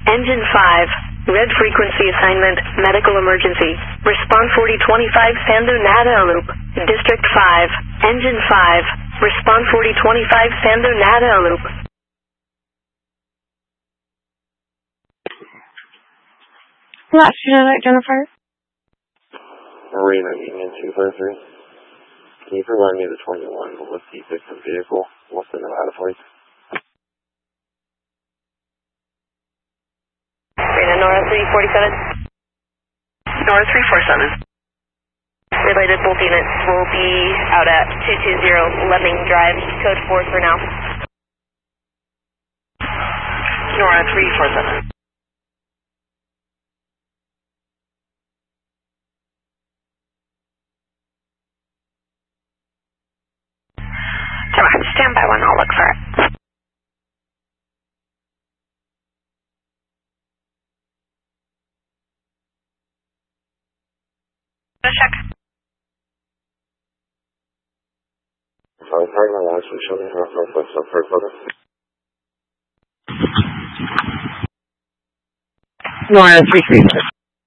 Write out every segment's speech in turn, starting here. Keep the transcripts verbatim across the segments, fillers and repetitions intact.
Engine five, red frequency assignment, medical emergency. Respond forty twenty-five Sando Nada Loop. District five, Engine five, respond forty twenty-five Sando Nada Loop. Last unit, Jennifer. Marina Union two five three. Can you provide me the twenty-one with the victim vehicle? What's the Nevada plate? Marina Nora three forty-seven. Nora three forty-seven. Related both units will be out at two two zero Lemming Drive, code four for now. Nora three forty-seven. Stand by one, I'll look for it. Check. Sorry, sorry, my last one. Show me how northwest of first photo. Nora three three six.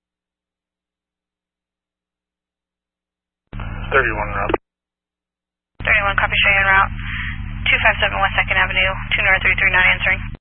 thirty-one route. thirty-one, copy, show you en route. two five seven West second Avenue, two Nora three three, not answering.